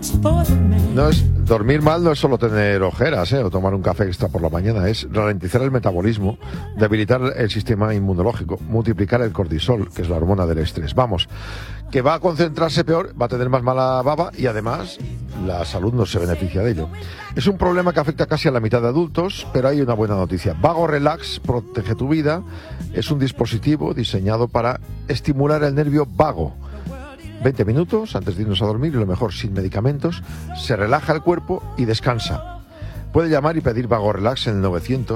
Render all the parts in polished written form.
Dormir mal no es solo tener ojeras, o tomar un café extra por la mañana, es ralentizar el metabolismo, debilitar el sistema inmunológico, multiplicar el cortisol, que es la hormona del estrés. Vamos, que va a concentrarse peor, va a tener más mala baba y además la salud no se beneficia de ello. Es un problema que afecta casi a la mitad de adultos, pero hay una buena noticia. Vago Relax protege tu vida. Es un dispositivo diseñado para estimular el nervio vago. 20 minutos antes de irnos a dormir, y lo mejor sin medicamentos, se relaja el cuerpo y descansa. Puede llamar y pedir Vago Relax en el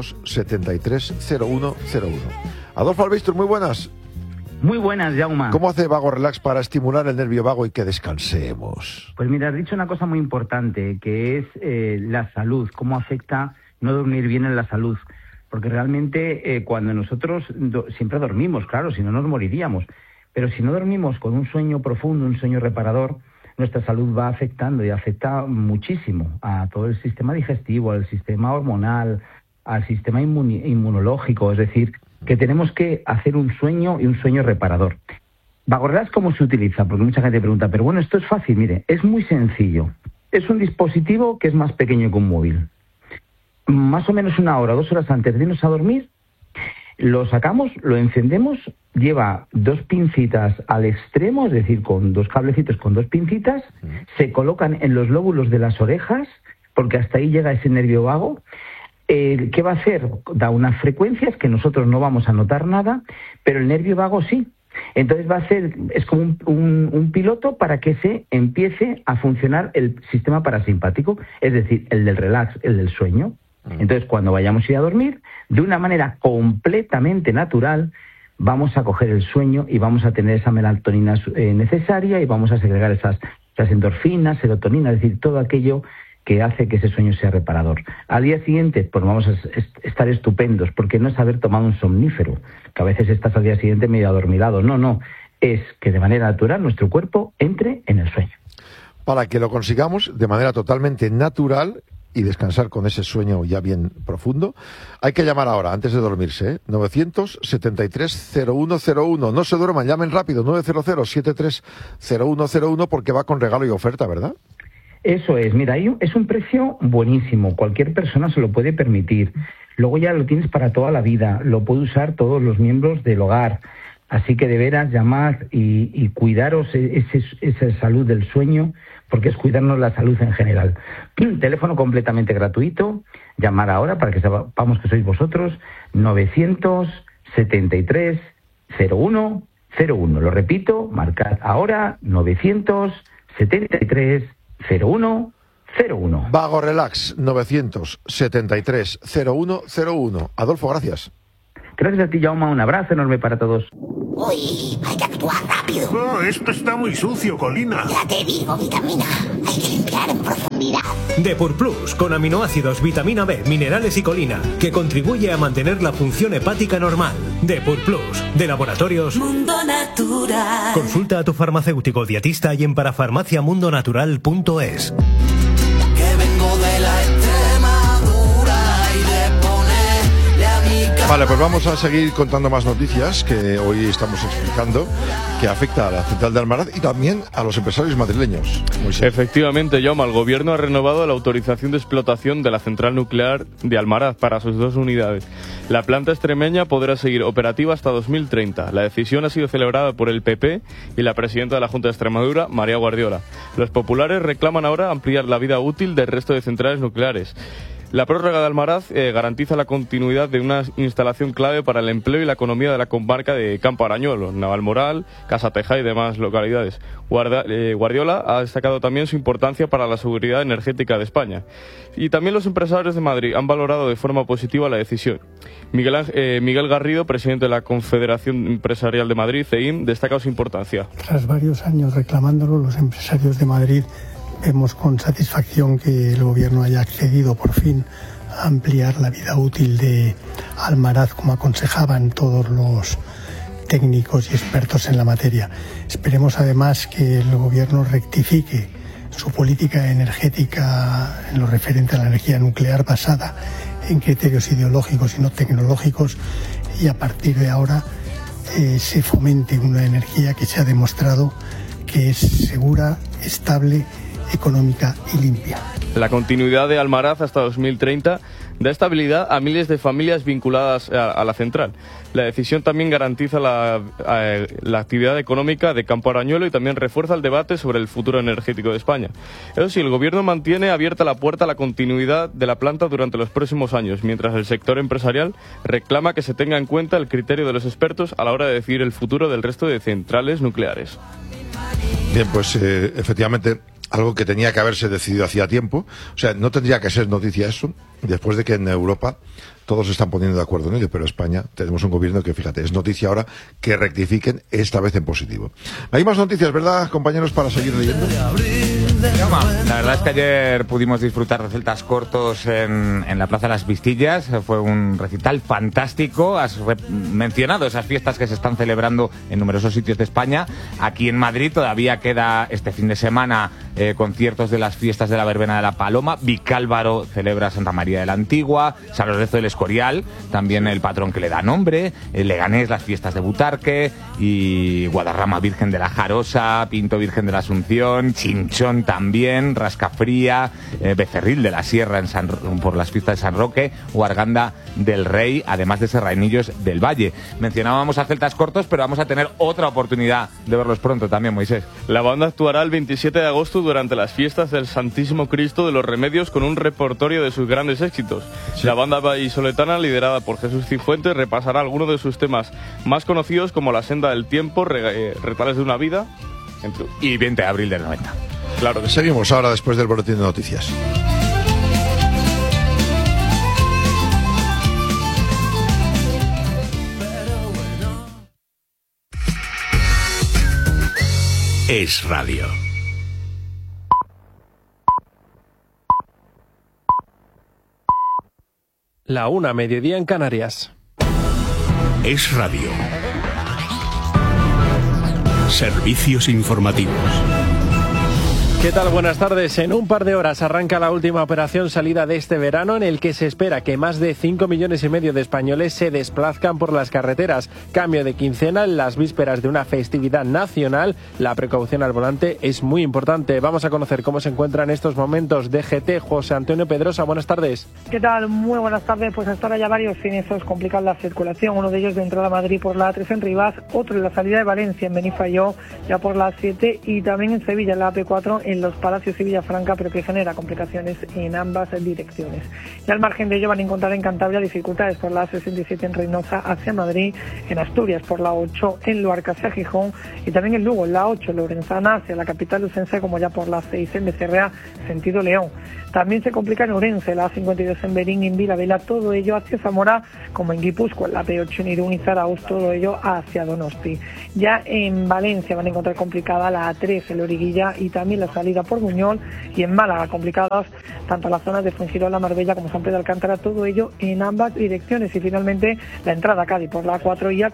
973-0101. Adolfo Albistur, muy buenas. Muy buenas, Jaume. ¿Cómo hace Vago Relax para estimular el nervio vago y que descansemos? Pues mira, has dicho una cosa muy importante, que es la salud, cómo afecta no dormir bien en la salud. Porque realmente cuando nosotros siempre dormimos, claro, si no nos moriríamos. Pero si no dormimos con un sueño profundo, un sueño reparador, nuestra salud va afectando y afecta muchísimo a todo el sistema digestivo, al sistema hormonal, al sistema inmunológico. Es decir, que tenemos que hacer un sueño y un sueño reparador. Vago Relax, ¿cómo se utiliza? Porque mucha gente pregunta, pero bueno, esto es fácil. Mire, es muy sencillo. Es un dispositivo que es más pequeño que un móvil. Más o menos 1 hora, 2 horas antes de irnos a dormir, lo sacamos, lo encendemos, lleva 2 pincitas al extremo, es decir, con 2 cablecitos con 2 pincitas, se colocan en los lóbulos de las orejas, porque hasta ahí llega ese nervio vago. ¿Qué va a hacer? Da unas frecuencias que nosotros no vamos a notar nada, pero el nervio vago sí. Entonces va a ser, es como un piloto para que se empiece a funcionar el sistema parasimpático, es decir, el del relax, el del sueño. Entonces, cuando vayamos a ir a dormir, de una manera completamente natural, vamos a coger el sueño y vamos a tener esa melatonina necesaria y vamos a segregar esas endorfinas, serotonina, es decir, todo aquello que hace que ese sueño sea reparador. Al día siguiente, pues vamos a estar estupendos, porque no es haber tomado un somnífero, que a veces estás al día siguiente medio adormilado. No, es que de manera natural nuestro cuerpo entre en el sueño. Para que lo consigamos de manera totalmente natural y descansar con ese sueño ya bien profundo, hay que llamar ahora, antes de dormirse, 973-0101. No se duerman, llamen rápido, 900-73-0101, porque va con regalo y oferta, ¿verdad? Eso es, mira, es un precio buenísimo, cualquier persona se lo puede permitir. Luego ya lo tienes para toda la vida, lo puede usar todos los miembros del hogar. Así que de veras llamad y cuidaros esa salud del sueño, porque es cuidarnos la salud en general. Teléfono completamente gratuito, llamar ahora para que sepamos que sois vosotros, 973-0101. Lo repito, marcad ahora, 973-0101. Vago Relax, 973-0101. Adolfo, gracias. Gracias a ti, Jaume, un abrazo enorme para todos. Uy, hay que actuar rápido. Oh, esto está muy sucio, Colina. Ya te digo, vitamina. Hay que limpiar en profundidad. Depur Plus, con aminoácidos, vitamina B, minerales y colina, que contribuye a mantener la función hepática normal. Depur Plus, de Laboratorios Mundo Natural. Consulta a tu farmacéutico dietista y en parafarmaciamundonatural.es. Que vengo de la Extremadura y de ponerle a mi casa. Vale, pues vamos a seguir contando más noticias que hoy estamos explicando, que afecta a la central de Almaraz y también a los empresarios madrileños. Efectivamente, Jaume, el gobierno ha renovado la autorización de explotación de la central nuclear de Almaraz para sus 2 unidades. La planta extremeña podrá seguir operativa hasta 2030. La decisión ha sido celebrada por el PP y la presidenta de la Junta de Extremadura, María Guardiola. Los populares reclaman ahora ampliar la vida útil del resto de centrales nucleares. La prórroga de Almaraz garantiza la continuidad de una instalación clave para el empleo y la economía de la comarca de Campo Arañuelo, Navalmoral, Casa Tejá y demás localidades. Guardiola ha destacado también su importancia para la seguridad energética de España. Y también los empresarios de Madrid han valorado de forma positiva la decisión. Miguel Garrido, presidente de la Confederación Empresarial de Madrid, CEIM, destaca su importancia. Tras varios años reclamándolo, los empresarios de Madrid vemos con satisfacción que el gobierno haya accedido por fin a ampliar la vida útil de Almaraz, como aconsejaban todos los técnicos y expertos en la materia. Esperemos además que el gobierno rectifique su política energética en lo referente a la energía nuclear basada en criterios ideológicos y no tecnológicos, y a partir de ahora se fomente una energía que se ha demostrado que es segura, estable económica y limpia. La continuidad de Almaraz hasta 2030 da estabilidad a miles de familias vinculadas a la central. La decisión también garantiza la actividad económica de Campo Arañuelo y también refuerza el debate sobre el futuro energético de España. Eso sí, el Gobierno mantiene abierta la puerta a la continuidad de la planta durante los próximos años, mientras el sector empresarial reclama que se tenga en cuenta el criterio de los expertos a la hora de decidir el futuro del resto de centrales nucleares. Bien, pues efectivamente, algo que tenía que haberse decidido hacía tiempo. O sea, no tendría que ser noticia eso, después de que en Europa todos se están poniendo de acuerdo en ello, pero España tenemos un gobierno que, fíjate, es noticia ahora que rectifiquen, esta vez en positivo. Hay más noticias, ¿verdad, compañeros, para seguir leyendo? La verdad es que ayer pudimos disfrutar de celtas cortos en la Plaza de las Vistillas. Fue un recital fantástico. Has mencionado esas fiestas que se están celebrando en numerosos sitios de España. Aquí en Madrid todavía queda este fin de semana conciertos de las fiestas de la Verbena de la Paloma. Vicálvaro celebra Santa María de la Antigua, San Lorenzo del Escorial, también el patrón que le da nombre, Leganés, las fiestas de Butarque, y Guadarrama, Virgen de la Jarosa, Pinto, Virgen de la Asunción, Chinchón también, Rascafría, Becerril de la Sierra por las fiestas de San Roque, o Arganda del Rey, además de Serranillos del Valle. Mencionábamos a celtas cortos, pero vamos a tener otra oportunidad de verlos pronto también, Moisés. La banda actuará el 27 de agosto durante las fiestas del Santísimo Cristo de los Remedios con un repertorio de sus grandes éxitos. Sí. La banda vallisoletana, liderada por Jesús Cifuentes, repasará algunos de sus temas más conocidos, como La Senda del Tiempo, Retales de una Vida y 20 de abril del 90. Claro que seguimos ahora después del boletín de noticias. Es Radio. La 1, mediodía en Canarias. Es Radio. Servicios informativos. ¿Qué tal? Buenas tardes. En un par de horas arranca la última operación salida de este verano, en el que se espera que más de 5,5 millones de españoles se desplazcan por las carreteras. Cambio de quincena en las vísperas de una festividad nacional. La precaución al volante es muy importante. Vamos a conocer cómo se encuentra en estos momentos DGT. José Antonio Pedrosa, buenas tardes. ¿Qué tal? Muy buenas tardes. Pues hasta ahora ya varios siniestros complican la circulación. Uno de ellos de entrada a Madrid por la A3 en Rivas, otro en la salida de Valencia en Benifayó, ya por la A7, y también en Sevilla en la AP4 en Los Palacios y Villafranca, pero que genera complicaciones en ambas direcciones. Y al margen de ello van a encontrar en Cantabria dificultades por la A67 en Reynosa hacia Madrid, en Asturias por la 8 en Luarca hacia Gijón, y también en Lugo en la 8 Lorenzana hacia la capital lucense, como ya por la 6 en Becerrea sentido León. También se complica en Orense, la A52 en Berín, en Vilavela, todo ello hacia Zamora, como en Guipúzcoa, en la P8 en Irún y Zarauz, todo ello hacia Donosti. Ya en Valencia van a encontrar complicada la A3 en Loriguilla y también la salida por Buñol, y en Málaga complicadas tanto las zonas de Fuengirola, Marbella como San Pedro de Alcántara, todo ello en ambas direcciones. Y finalmente la entrada a Cádiz por la A4 y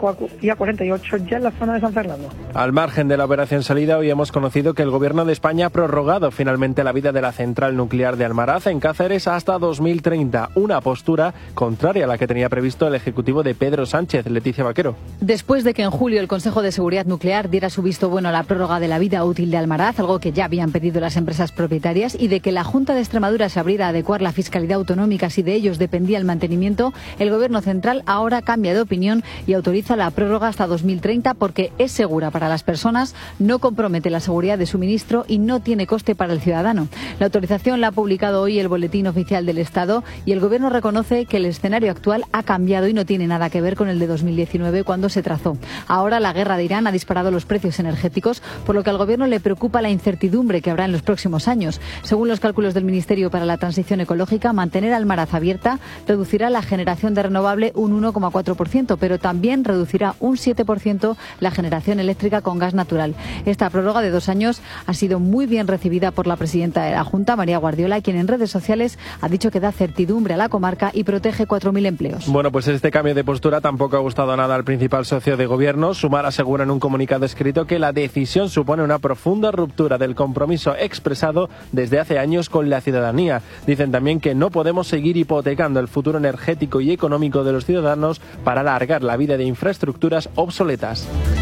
A48 ya en la zona de San Fernando. Al margen de la operación salida, hoy hemos conocido que el Gobierno de España ha prorrogado finalmente la vida de la central nuclear de Almaraz en Cáceres hasta 2030, una postura contraria a la que tenía previsto el Ejecutivo de Pedro Sánchez. Leticia Vaquero. Después de que en julio el Consejo de Seguridad Nuclear diera su visto bueno a la prórroga de la vida útil de Almaraz, algo que ya habían pedido las empresas propietarias, y de que la Junta de Extremadura se abriera a adecuar la fiscalidad autonómica si de ellos dependía el mantenimiento, el Gobierno central ahora cambia de opinión y autoriza la prórroga hasta 2030 porque es segura para las personas, no compromete la seguridad de suministro y no tiene coste para el ciudadano. La autorización la ha publicado hoy el Boletín Oficial del Estado, y el Gobierno reconoce que el escenario actual ha cambiado y no tiene nada que ver con el de 2019 cuando se trazó. Ahora la guerra de Irán ha disparado los precios energéticos, por lo que al Gobierno le preocupa la incertidumbre que habrá en los próximos años. Según los cálculos del Ministerio para la Transición Ecológica, mantener Almaraz abierta reducirá la generación de renovable un 1,4%, pero también reducirá un 7% la generación eléctrica con gas natural. Esta prórroga de 2 años ha sido muy bien recibida por la presidenta de la Junta, María Guardiola, quien en redes sociales ha dicho que da certidumbre a la comarca y protege 4.000 empleos. Bueno, pues este cambio de postura tampoco ha gustado nada al principal socio de Gobierno. Sumar asegura en un comunicado escrito que la decisión supone una profunda ruptura del compromiso expresado desde hace años con la ciudadanía. Dicen también que no podemos seguir hipotecando el futuro energético y económico de los ciudadanos para alargar la vida de infraestructuras obsoletas.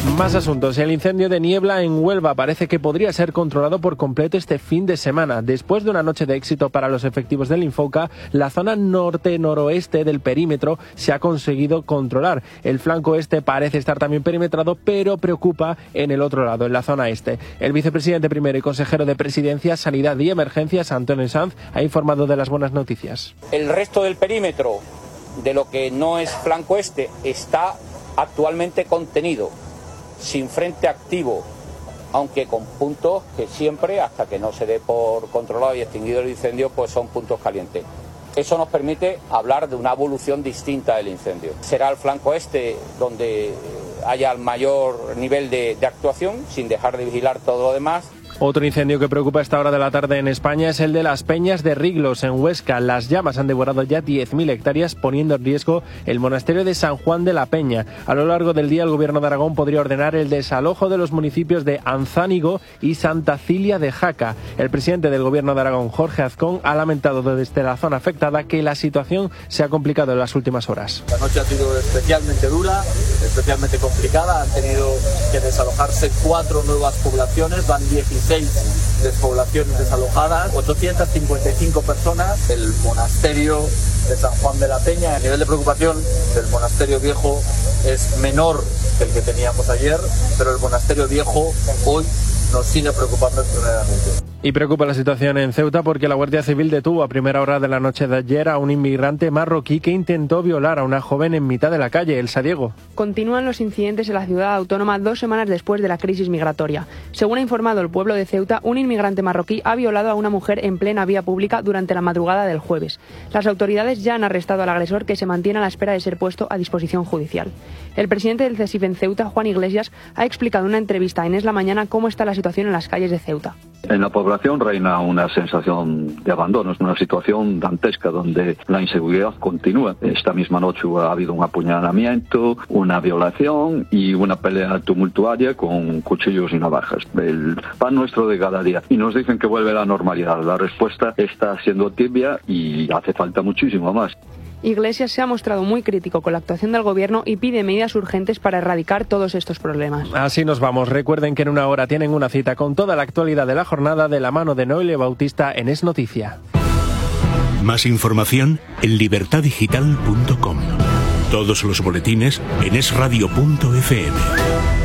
Más asuntos. El incendio de Niebla en Huelva parece que podría ser controlado por completo este fin de semana. Después de una noche de éxito para los efectivos del Infoca, la zona norte-noroeste del perímetro se ha conseguido controlar. El flanco este parece estar también perimetrado, pero preocupa en el otro lado, en la zona este. El vicepresidente primero y consejero de Presidencia, Sanidad y Emergencias, Antonio Sanz, ha informado de las buenas noticias. El resto del perímetro de lo que no es flanco este está actualmente contenido, sin frente activo, aunque con puntos que siempre, hasta que no se dé por controlado y extinguido el incendio, pues son puntos calientes. Eso nos permite hablar de una evolución distinta del incendio. Será el flanco este donde haya el mayor nivel de actuación, sin dejar de vigilar todo lo demás. Otro incendio que preocupa a esta hora de la tarde en España es el de las Peñas de Riglos, en Huesca. Las llamas han devorado ya 10.000 hectáreas, poniendo en riesgo el monasterio de San Juan de la Peña. A lo largo del día, el Gobierno de Aragón podría ordenar el desalojo de los municipios de Anzánigo y Santa Cilia de Jaca. El presidente del Gobierno de Aragón, Jorge Azcón, ha lamentado desde la zona afectada que la situación se ha complicado en las últimas horas. La noche ha sido especialmente dura, especialmente complicada. Han tenido que desalojarse 4 nuevas poblaciones, van 16 despoblaciones desalojadas, 855 personas. El monasterio de San Juan de la Peña, el nivel de preocupación del monasterio viejo es menor que el que teníamos ayer, pero el monasterio viejo hoy nos sigue preocupando extremadamente. Y preocupa la situación en Ceuta porque la Guardia Civil detuvo a primera hora de la noche de ayer a un inmigrante marroquí que intentó violar a una joven en mitad de la calle. Elsa Diego. Continúan los incidentes en la ciudad autónoma 2 semanas después de la crisis migratoria. Según ha informado el pueblo de Ceuta, un inmigrante marroquí ha violado a una mujer en plena vía pública durante la madrugada del jueves. Las autoridades ya han arrestado al agresor, que se mantiene a la espera de ser puesto a disposición judicial. El presidente del CESIF en Ceuta, Juan Iglesias, ha explicado en una entrevista en Es la Mañana cómo está la situación en las calles de Ceuta. En la población reina una sensación de abandono, es una situación dantesca donde la inseguridad continúa. Esta misma noche ha habido un apuñalamiento, una violación y una pelea tumultuaria con cuchillos y navajas. El pan nuestro de cada día. Y nos dicen que vuelve la normalidad. La respuesta está siendo tibia y hace falta muchísimo más. Iglesias se ha mostrado muy crítico con la actuación del gobierno y pide medidas urgentes para erradicar todos estos problemas. Así nos vamos. Recuerden que en una hora tienen una cita con toda la actualidad de la jornada de la mano de Noelia Bautista en Es Noticia. Más información en libertadigital.com. Todos los boletines en esradio.fm.